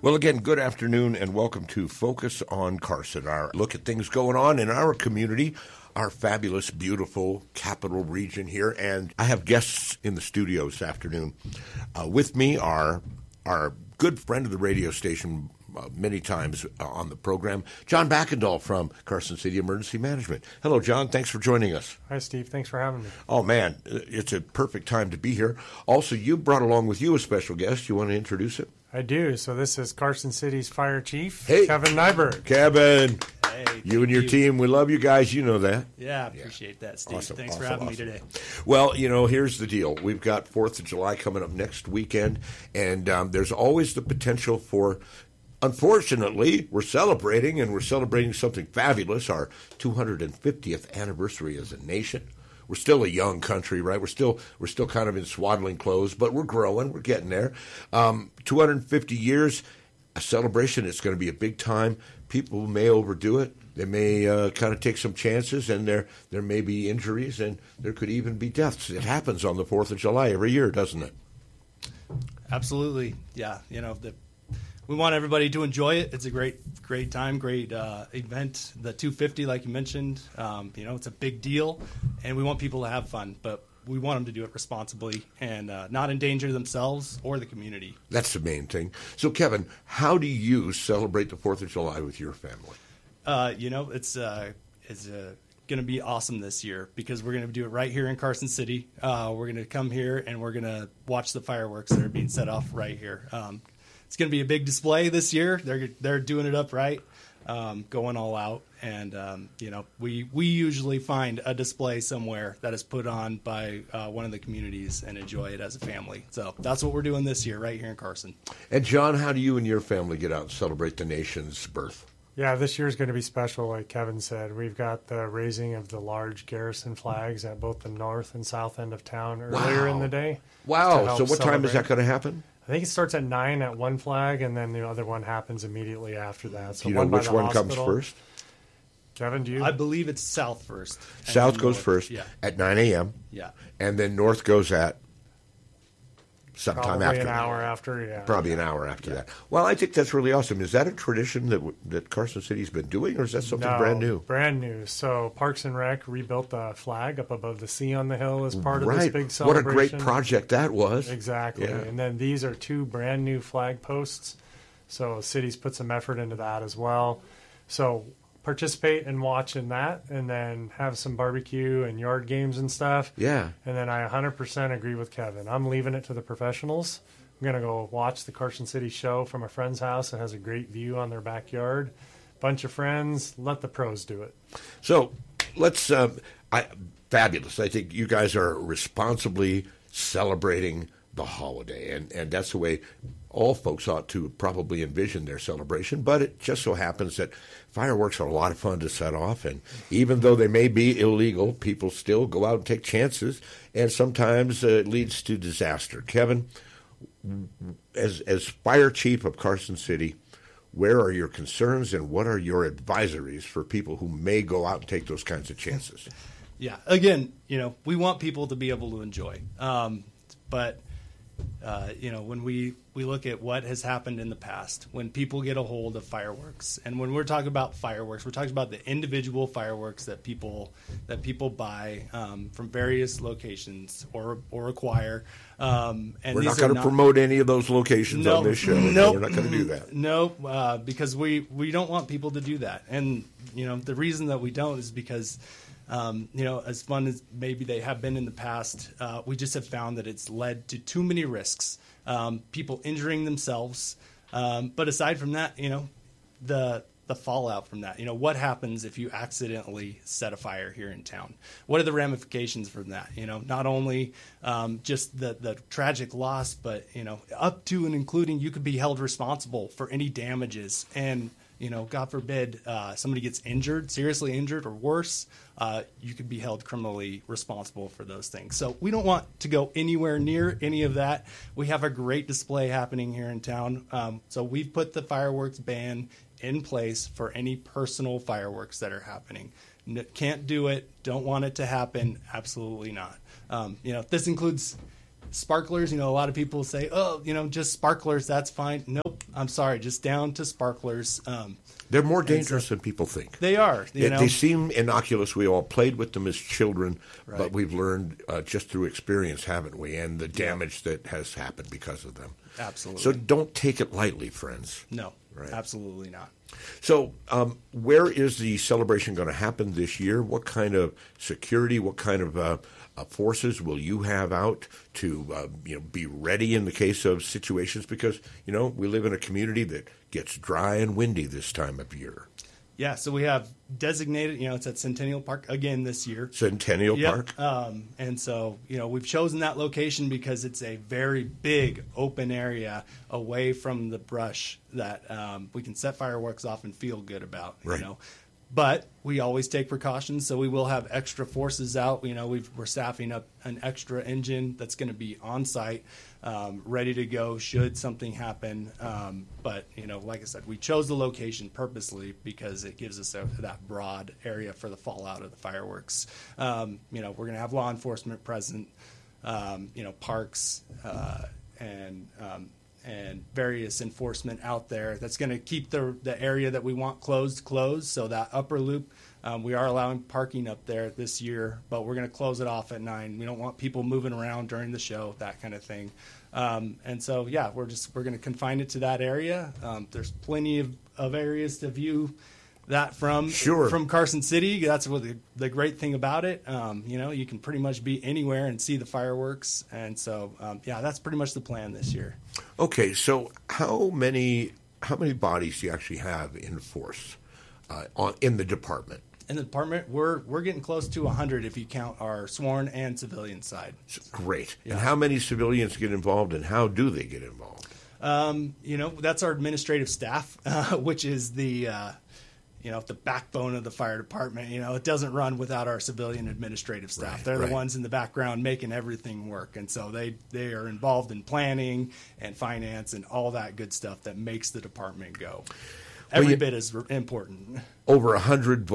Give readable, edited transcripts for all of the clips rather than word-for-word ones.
Well, again, good afternoon and welcome to Focus on Carson, our look at things going on in our community, our fabulous, beautiful capital region here. And I have guests in the studio this afternoon. With me are our good friend of the radio station many times on the program, John Backendahl from Carson City Emergency Management. Hello, John. Thanks for joining us. Hi, Steve. Thanks for having me. Oh, man, it's a perfect time to be here. Also, you brought along with you a special guest. You want to introduce it? I do. So this is Carson City's Fire Chief, hey, Kevin Nyberg. Kevin. Hey, you and your team, we love you guys. You know that. Yeah, appreciate that, Steve. Awesome, Thanks awesome, for having awesome. me today. Well, you know, here's the deal. We've got 4th of July coming up next weekend, and there's always the potential for, unfortunately, we're celebrating something fabulous, our 250th anniversary as a nation. We're still a young country, right? We're still kind of in swaddling clothes, but we're growing. We're getting there. 250 years, a celebration. It's going to be a big time. People may overdo it. They may kind of take some chances, and there may be injuries, and there could even be deaths. It happens on the 4th of July every year, doesn't it? Absolutely. Yeah. You know, we want everybody to enjoy it. It's a great time, great event. The 250, like you mentioned, you know, it's a big deal, and we want people to have fun, but we want them to do it responsibly and not endanger themselves or the community. That's the main thing. So, Kevin, how do you celebrate the 4th of July with your family? You know, it's going to be awesome this year because we're going to do it right here in Carson City. We're going to come here and we're going to watch the fireworks that are being set off right here. It's going to be a big display this year. They're doing it up right, going all out. And, you know, we usually find a display somewhere that is put on by one of the communities and enjoy it as a family. So that's what we're doing this year right here in Carson. And, John, how do you and your family get out and celebrate the nation's birth? Yeah, this year's going to be special, like Kevin said. We've got the raising of the large garrison flags at both the north and south end of town earlier in the day. Wow. So what time is that going to happen? I think it starts at 9 at one flag, and then the other one happens immediately after that. So do you know which one comes first? Kevin, do you? I believe it's south first. South goes first at 9 a.m. Yeah. And then north goes at sometime Probably after. an hour after, yeah. Probably an hour after that. Well, I think that's really awesome. Is that a tradition that Carson City's been doing, or is that something brand new? Brand new. So Parks and Rec rebuilt the flag up above the sea on the hill as part of this big celebration. What a great project that was. Exactly. Yeah. And then these are 2 brand new flag posts. So the city's put some effort into that as well. So participate and watch in that, and then have some barbecue and yard games and stuff. Yeah. And then I 100% agree with Kevin. I'm leaving it to the professionals. I'm going to go watch the Carson City show from a friend's house that has a great view on their backyard. Bunch of friends. Let the pros do it. So let's, fabulous. I think you guys are responsibly celebrating the holiday, and that's the way all folks ought to probably envision their celebration. But it just so happens that fireworks are a lot of fun to set off, and even though they may be illegal, people still go out and take chances, and sometimes it leads to disaster. Kevin, as fire chief of Carson City, where are your concerns and what are your advisories for people who may go out and take those kinds of chances? Yeah, again, you know, we want people to be able to enjoy, but you know, when we look at what has happened in the past, when people get a hold of fireworks, and when we're talking about fireworks, we're talking about the individual fireworks that people buy from various locations or acquire. And we're not going to promote any of those locations on this show. No, we're not going to do that. No, because we don't want people to do that. And you know, the reason that we don't is because you know, as fun as maybe they have been in the past, we just have found that it's led to too many risks, people injuring themselves. But aside from that, you know, the fallout from that, you know, what happens if you accidentally set a fire here in town? What are the ramifications from that? You know, not only just the tragic loss, but, you know, up to and including you could be held responsible for any damages. And you know, God forbid, somebody gets injured, seriously injured or worse, you could be held criminally responsible for those things. So we don't want to go anywhere near any of that. We have a great display happening here in town. So we've put the fireworks ban in place for any personal fireworks that are happening. Can't do it. Don't want it to happen. Absolutely not. You know, this includes sparklers, a lot of people say, oh, just sparklers, that's fine. Nope, I'm sorry, just down to sparklers. They're more dangerous than people think. They are. They seem innocuous. We all played with them as children, Right. but we've learned just through experience, haven't we? And the damage that has happened because of them. Absolutely. So don't take it lightly, friends. No, Right. absolutely not. So where is the celebration going to happen this year? What kind of security, what kind of forces will you have out to be ready in the case of situations? Because, we live in a community that gets dry and windy this time of year. Yeah, so we have designated, it's at Centennial Park again this year. Centennial Yep. Park? And so, we've chosen that location because it's a very big open area away from the brush that we can set fireworks off and feel good about, Right. But we always take precautions, so we will have extra forces out. We're staffing up an extra engine that's going to be on site, ready to go should something happen. But like I said, we chose the location purposely because it gives us that broad area for the fallout of the fireworks. We're going to have law enforcement present, parks, and various enforcement out there that's going to keep the area that we want closed. So that upper loop, we are allowing parking up there this year, but we're going to close it off at 9. We don't want people moving around during the show, that kind of thing. And so, yeah, we're going to confine it to that area. There's plenty of areas to view that from Carson City. That's what the great thing about it. You can pretty much be anywhere and see the fireworks. And so, that's pretty much the plan this year. Okay, so how many bodies do you actually have in force in the department? In the department, we're getting close to 100 if you count our sworn and civilian side. Great. Yeah. And how many civilians get involved, and how do they get involved? That's our administrative staff, which is the backbone of the fire department. It doesn't run without our civilian administrative staff. Right, They're right. the ones in the background making everything work. And so they are involved in planning and finance and all that good stuff that makes the department go. Every bit is important. Over 100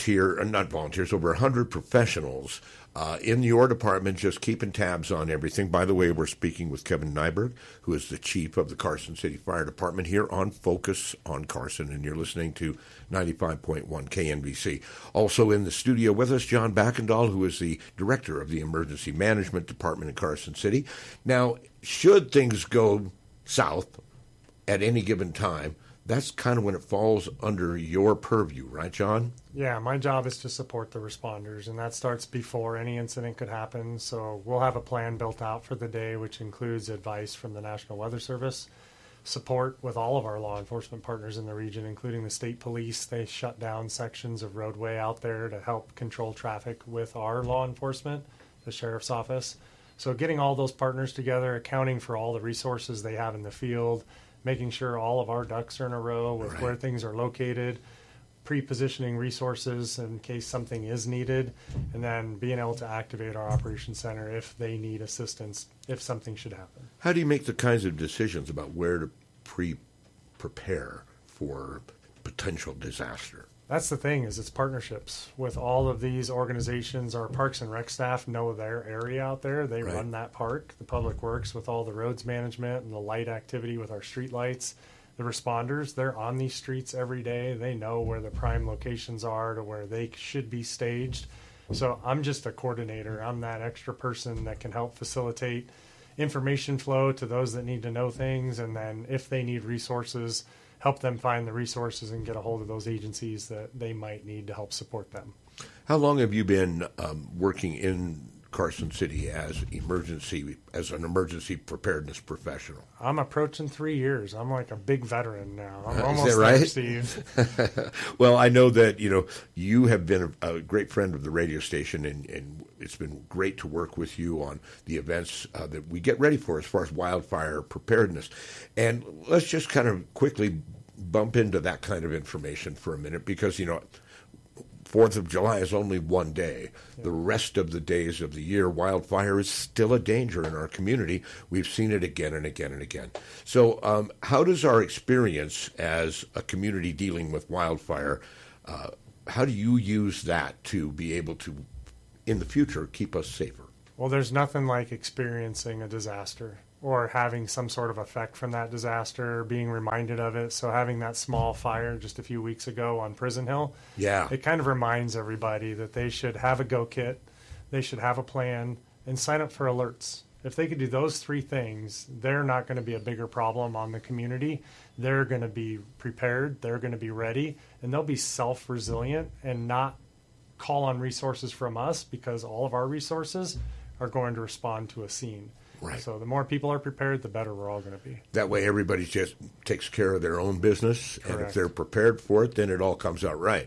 over 100 professionals in your department just keeping tabs on everything. By the way, we're speaking with Kevin Nyberg, who is the chief of the Carson City Fire Department here on Focus on Carson, and you're listening to 95.1 KNBC. Also in the studio with us, John Backendall, who is the director of the Emergency Management Department in Carson City. Now, should things go south at any given time, that's kind of when it falls under your purview, right, John? Yeah, my job is to support the responders, and that starts before any incident could happen. So we'll have a plan built out for the day, which includes advice from the National Weather Service, support with all of our law enforcement partners in the region, including the state police. They shut down sections of roadway out there to help control traffic with our law enforcement, the sheriff's office. So getting all those partners together, accounting for all the resources they have in the field, making sure all of our ducks are in a row with where things are located, pre-positioning resources in case something is needed, and then being able to activate our operations center if they need assistance, if something should happen. How do you make the kinds of decisions about where to prepare for potential disaster? That's the thing, is it's partnerships with all of these organizations. Our Parks and Rec staff know their area out there. They run that park. The Public Works with all the roads management and the light activity with our street lights. The responders, they're on these streets every day. They know where the prime locations are to where they should be staged. So I'm just a coordinator. I'm that extra person that can help facilitate information flow to those that need to know things. And then if they need resources, help them find the resources and get a hold of those agencies that they might need to help support them. How long have you been working in Carson City as an emergency preparedness professional? I'm approaching 3 years. I'm like a big veteran now. I'm Is almost that right? there, Steve. Well, I know that you have been a great friend of the radio station, and it's been great to work with you on the events that we get ready for as far as wildfire preparedness. And let's just kind of quickly bump into that kind of information for a minute, because 4th of July is only one day. The rest of the days of the year, wildfire is still a danger in our community. We've seen it again and again and again. So how does our experience as a community dealing with wildfire, how do you use that to be able to, in the future, keep us safer? Well, there's nothing like experiencing a disaster or having some sort of effect from that disaster, being reminded of it. So having that small fire just a few weeks ago on Prison Hill, Yeah. it kind of reminds everybody that they should have a go kit, they should have a plan, and sign up for alerts. If they could do those three things, they're not going to be a bigger problem on the community. They're going to be prepared, they're going to be ready, and they'll be self-resilient and not call on resources from us, because all of our resources are going to respond to a scene. Right. So the more people are prepared, the better we're all going to be. That way everybody just takes care of their own business, and if Correct. they're prepared for it, then it all comes out right.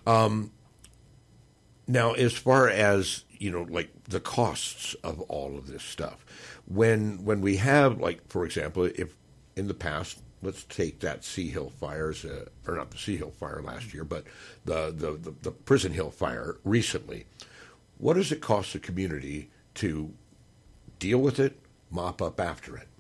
Now, as far as, like the costs of all of this stuff, when we have, like, for example, if in the past, let's take that Sea Hill fires, or not the Sea Hill fire last year, but the Prison Hill fire recently, what does it cost the community to deal with it, mop up after it?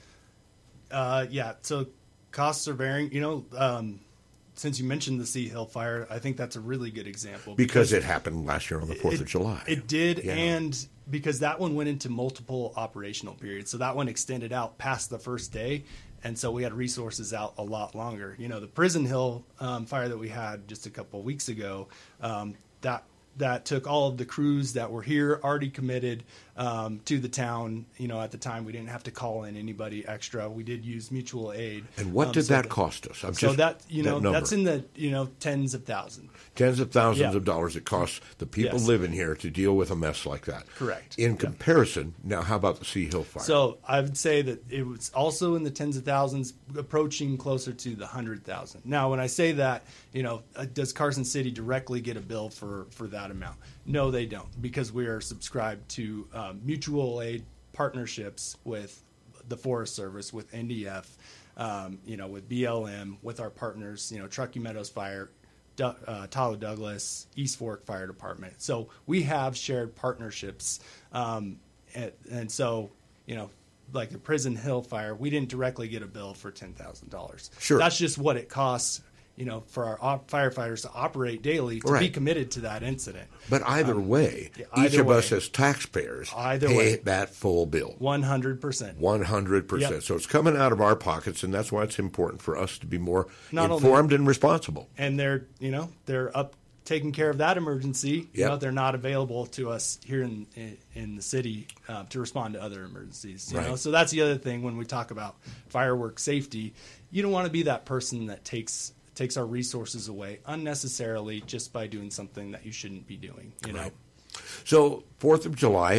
Yeah, so costs are varying. Since you mentioned the Sea Hill fire, I think that's a really good example. Because it happened last year on the 4th of July. It did, Yeah. and because that one went into multiple operational periods. So that one extended out past the first day, and so we had resources out a lot longer. The Prison Hill fire that we had just a couple of weeks ago, that took all of the crews that were here already committed to the town. At the time, we didn't have to call in anybody extra. We did use mutual aid. And what did that cost us? That number. That's in the tens of thousands. Tens of thousands Yeah. of dollars it costs the people Yes. living here to deal with a mess like that. Correct. In Yeah. comparison, now how about the Sea Hill fire? So I would say that it was also in the tens of thousands, approaching closer to the 100,000. Now, when I say that, does Carson City directly get a bill for that amount? No, they don't, because we are subscribed to mutual aid partnerships with the Forest Service, with NDF, with BLM, with our partners, Truckee Meadows Fire, Tyler Douglas, East Fork Fire Department. So we have shared partnerships, and so like the Prison Hill fire, we didn't directly get a bill for $10,000. Sure. That's just what it costs, for our firefighters to operate daily to be Right. committed to that incident. But either way, either each of way. us as taxpayers Either pay way. that full bill. 100%. 100%. Yep. So it's coming out of our pockets, and that's why it's important for us to be more Not only- informed and responsible. And they're up taking care of that emergency. Yep. They're not available to us here in the city to respond to other emergencies. Right. So that's the other thing when we talk about fireworks safety. You don't want to be that person that takes our resources away unnecessarily just by doing something that you shouldn't be doing. Right. So 4th of July,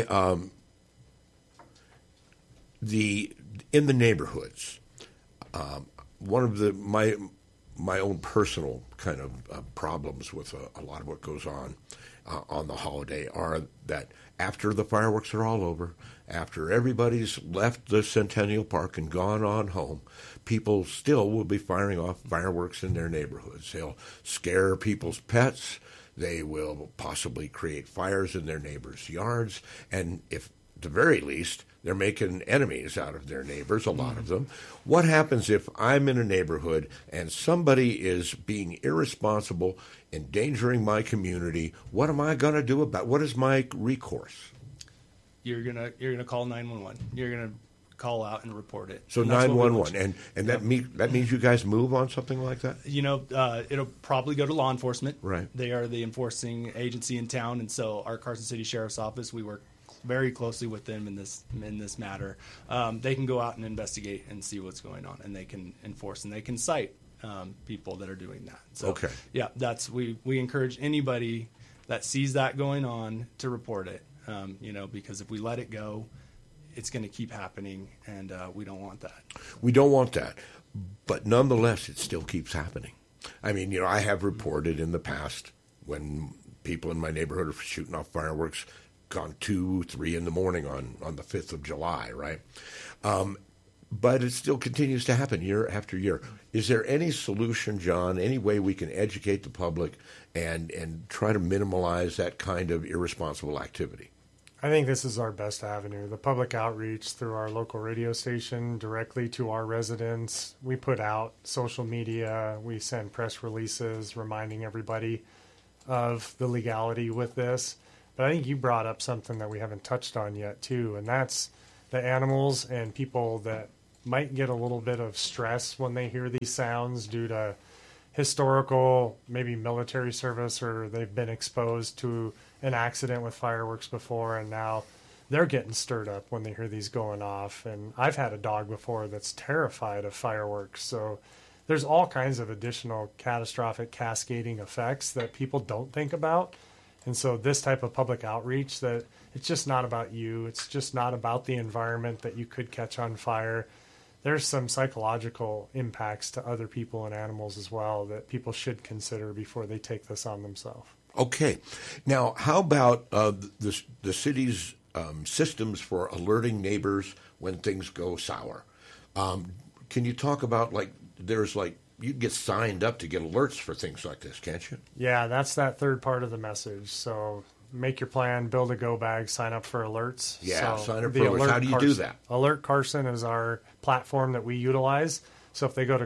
in the neighborhoods, one of my own personal kind of problems with a lot of what goes on the holiday are that after the fireworks are all over, after everybody's left the Centennial Park and gone on home, people still will be firing off fireworks in their neighborhoods. They'll scare people's pets. They will possibly create fires in their neighbors' yards. And if, at the very least, they're making enemies out of their neighbors, a lot of them. What happens if I'm in a neighborhood and somebody is being irresponsible, endangering my community? What am I going to do about it? What is my recourse? You're gonna call 911. You're gonna call out and report it. So And that's what we want 911, and that means you guys move on something like that? It'll probably go to law enforcement. Right. They are the enforcing agency in town, and so our Carson City Sheriff's Office, we work very closely with them in this matter. They can go out and investigate and see what's going on, and they can enforce and they can cite people that are doing that. So, Okay. Yeah, we encourage anybody that sees that going on to report it. Because if we let it go, it's going to keep happening, and we don't want that. We don't want that. But nonetheless, it still keeps happening. I mean, I have reported in the past when people in my neighborhood are shooting off fireworks gone 2, 3 in the morning on the 5th of July, right? But it still continues to happen year after year. Is there any solution, John, any way we can educate the public and try to minimize that kind of irresponsible activity? I think this is our best avenue. The public outreach through our local radio station directly to our residents. We put out social media. We send press releases reminding everybody of the legality with this. But I think you brought up something that we haven't touched on yet, too, and that's the animals and people that might get a little bit of stress when they hear these sounds due to historical, maybe military service, or they've been exposed to an accident with fireworks before, and now they're getting stirred up when they hear these going off. And I've had a dog before that's terrified of fireworks. So there's all kinds of additional catastrophic cascading effects that people don't think about. And so this type of public outreach, that it's just not about you. It's just not about the environment that you could catch on fire. There's some psychological impacts to other people and animals as well that people should consider before they take this on themselves. Okay. Now, how about the city's systems for alerting neighbors when things go sour? Can you talk about, you get signed up to get alerts for things like this, can't you? Yeah, that's that third part of the message. So make your plan, build a go bag, sign up for alerts. Yeah, so sign up for alerts. How do you do that? Alert Carson is our platform that we utilize. So if they go to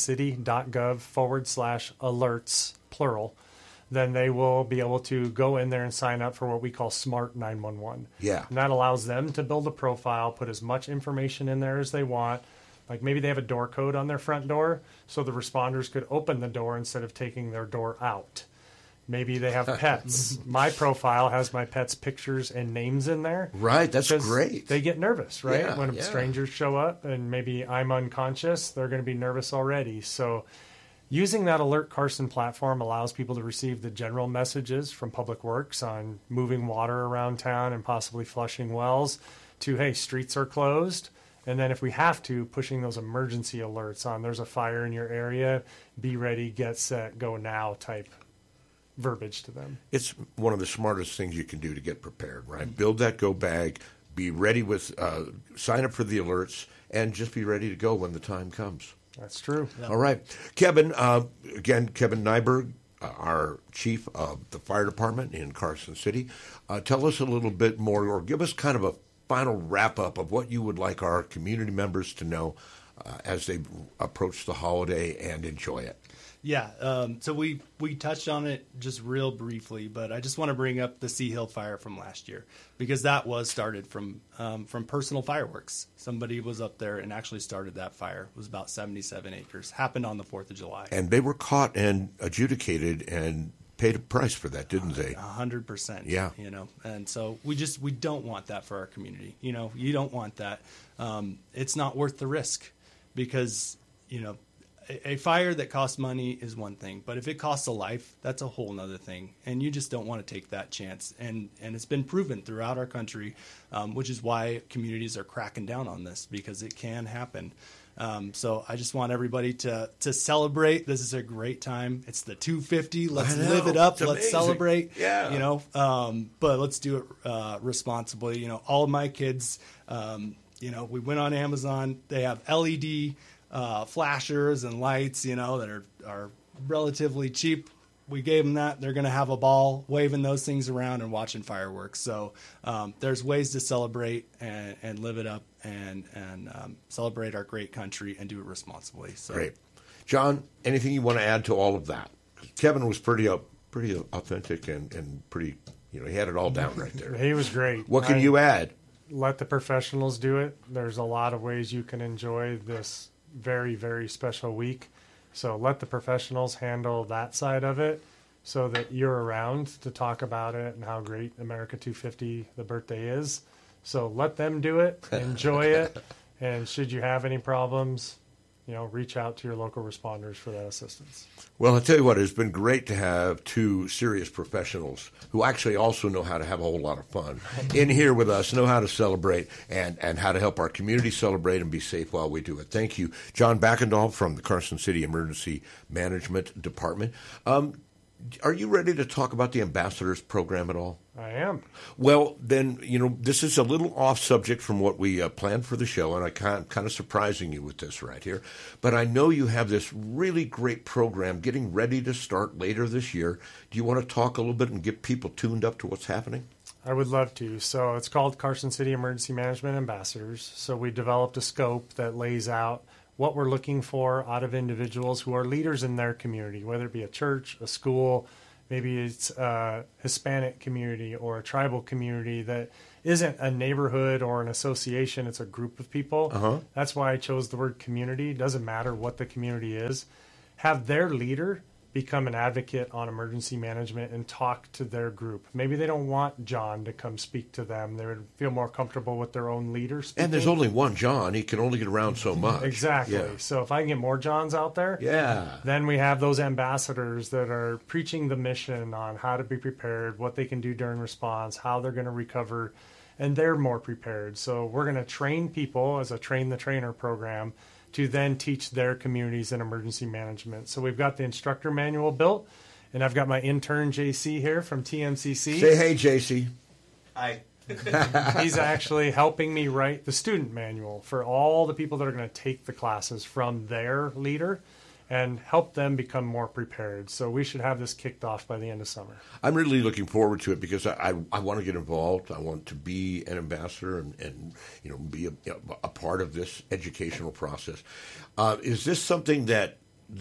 carsоncity.gov/alerts, plural, then they will be able to go in there and sign up for what we call Smart 911. Yeah. And that allows them to build a profile, put as much information in there as they want. Like maybe they have a door code on their front door, so the responders could open the door instead of taking their door out. Maybe they have pets. My profile has my pets' pictures and names in there. Right, that's great. They get nervous, right? Yeah, when strangers show up and maybe I'm unconscious, they're going to be nervous already. So using that Alert Carson platform allows people to receive the general messages from Public Works on moving water around town and possibly flushing wells to, hey, streets are closed. And then if we have to, pushing those emergency alerts on, there's a fire in your area, be ready, get set, go now type verbiage to them. It's one of the smartest things you can do to get prepared, right? Build that go bag, be ready with, sign up for the alerts, and just be ready to go when the time comes. That's true. Yep. All right. Kevin, again, Kevin Nyberg, our chief of the fire department in Carson City. Tell us a little bit more, or give us kind of a final wrap-up of what you would like our community members to know as they approach the holiday and enjoy it. Yeah, so we touched on it just real briefly, but I just want to bring up the Sea Hill fire from last year, because that was started from personal fireworks. Somebody was up there and actually started that fire. It was about 77 acres. Happened on the 4th of July. And they were caught and adjudicated and paid a price for that, didn't they? 100%. Yeah. And so we don't want that for our community. You don't want that. It's not worth the risk, because, a fire that costs money is one thing, but if it costs a life, that's a whole nother thing. And you just don't want to take that chance. And it's been proven throughout our country, which is why communities are cracking down on this, because it can happen. So I just want everybody to celebrate. This is a great time. It's the 250. Let's live it up. Let's celebrate. Yeah. But let's do it responsibly. All of my kids, we went on Amazon. They have LED flashers and lights, that are relatively cheap. We gave them that. They're going to have a ball waving those things around and watching fireworks. So there's ways to celebrate and live it up and celebrate our great country and do it responsibly. So. Great. John, anything you want to add to all of that? Kevin was pretty authentic and pretty, he had it all down right there. He was great. What can you add? Let the professionals do it. There's a lot of ways you can enjoy this very, very special week. So let the professionals handle that side of it so that you're around to talk about it and how great America 250, the birthday, is. So let them do it, enjoy it, and should you have any problems, reach out to your local responders for that assistance. Well, I'll tell you what, it's been great to have two serious professionals who actually also know how to have a whole lot of fun in here with us, know how to celebrate and how to help our community celebrate and be safe while we do it. Thank you. John Backendahl from the Carson City Emergency Management Department. Are you ready to talk about the Ambassadors Program at all? I am. Well, then, this is a little off subject from what we planned for the show, and I kind of surprising you with this right here. But I know you have this really great program getting ready to start later this year. Do you want to talk a little bit and get people tuned up to what's happening? I would love to. So it's called Carson City Emergency Management Ambassadors. So we developed a scope that lays out what we're looking for out of individuals who are leaders in their community, whether it be a church, a school, Maybe it's a Hispanic community or a tribal community that isn't a neighborhood or an association. It's a group of people. That's why I chose the word community. It doesn't matter what the community is. Have their leader become an advocate on emergency management and talk to their group. Maybe they don't want John to come speak to them. They would feel more comfortable with their own leader speaking. And there's only one John. He can only get around so much. Exactly. Yeah. So if I can get more Johns out there, then we have those ambassadors that are preaching the mission on how to be prepared, what they can do during response, how they're going to recover, and they're more prepared. So we're going to train people as a Train the Trainer program to then teach their communities in emergency management. So we've got the instructor manual built, and I've got my intern, JC, here from TMCC. Say hey, JC. Hi. He's actually helping me write the student manual for all the people that are going to take the classes from their leader and help them become more prepared. So we should have this kicked off by the end of summer. I'm really looking forward to it because I want to get involved. I want to be an ambassador and be a part of this educational process. Is this something that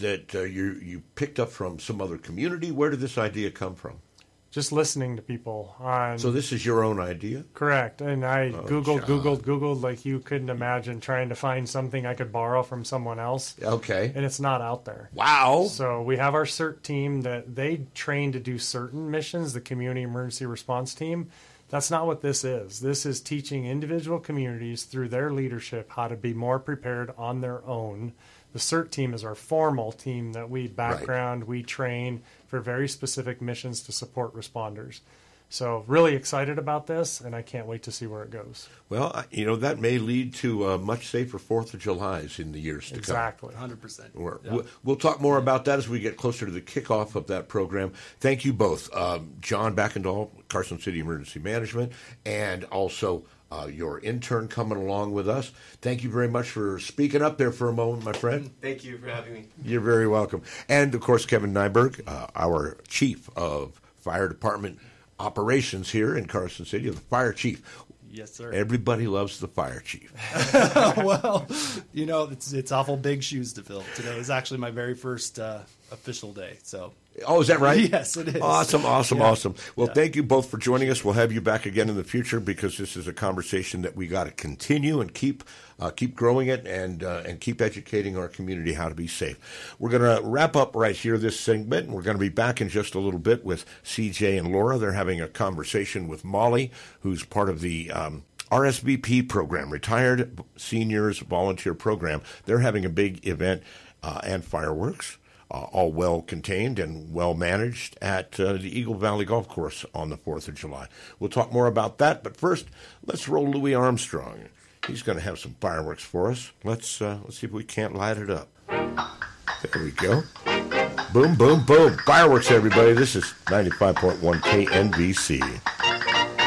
you picked up from some other community? Where did this idea come from? Just listening to people on. So this is your own idea? Correct. And I Googled like you couldn't imagine, trying to find something I could borrow from someone else. Okay. And it's not out there. Wow. So we have our CERT team that they train to do certain missions, the Community Emergency Response Team. That's not what this is. This is teaching individual communities through their leadership how to be more prepared on their own. The CERT team is our formal team that we we train for very specific missions to support responders. So really excited about this, and I can't wait to see where it goes. Well, that may lead to much safer 4th of Julys in the years to come. Exactly. 100%. We'll talk more about that as we get closer to the kickoff of that program. Thank you both, John Backendahl, Carson City Emergency Management, and also your intern coming along with us. Thank you very much for speaking up there for a moment, my friend. Thank you for having me. You're very welcome. And, of course, Kevin Nyberg, our Chief of Fire Department Operations here in Carson City, the Fire Chief. Yes, sir. Everybody loves the Fire Chief. Well, it's awful big shoes to fill. Today is actually my very first official day, so... Oh, is that right? Yes, it is. Awesome. Well, thank you both for joining us. We'll have you back again in the future because this is a conversation that we got to continue and keep growing it and keep educating our community how to be safe. We're going to wrap up right here this segment. We're going to be back in just a little bit with CJ and Laura. They're having a conversation with Molly, who's part of the RSVP program, Retired Seniors Volunteer Program. They're having a big event and fireworks. All well contained and well managed at the Eagle Valley Golf Course on the 4th of July. We'll talk more about that, but first, let's roll Louis Armstrong. He's going to have some fireworks for us. Let's see if we can't light it up. There we go. Boom, boom, boom. Fireworks, everybody. This is 95.1 KNVC.